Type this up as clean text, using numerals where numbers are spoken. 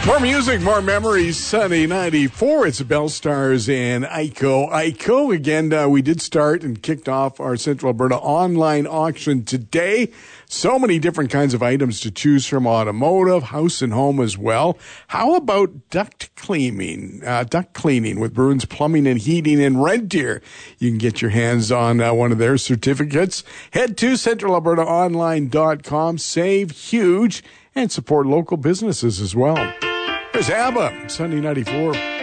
More music, more memories. Sunny 94. It's Bell Stars and Ico. Ico, again, we did start and kicked off our Central Alberta online auction today. So many different kinds of items to choose from: automotive, house and home as well. How about duct cleaning? Duct cleaning with Bruins Plumbing and Heating in Red Deer. You can get your hands on one of their certificates. Head to centralalbertaonline.com. Save huge and support local businesses as well. There's ABBA, Sunday 94.